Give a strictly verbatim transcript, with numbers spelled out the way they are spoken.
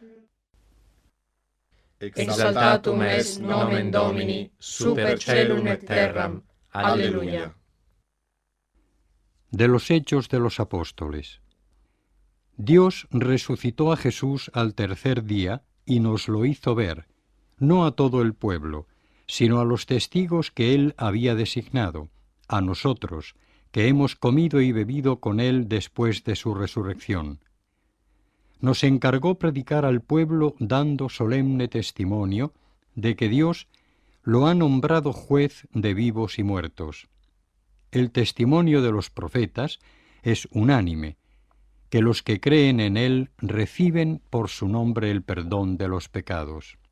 Exaltatum est nomen Domini, super caelum et terram. Aleluya. De los Hechos de los Apóstoles. Dios resucitó a Jesús al tercer día y nos lo hizo ver, no a todo el pueblo, sino a los testigos que él había designado, a nosotros, que hemos comido y bebido con él después de su resurrección. Nos encargó predicar al pueblo dando solemne testimonio de que Dios lo ha nombrado juez de vivos y muertos. El testimonio de los profetas es unánime, que los que creen en él reciben por su nombre el perdón de los pecados.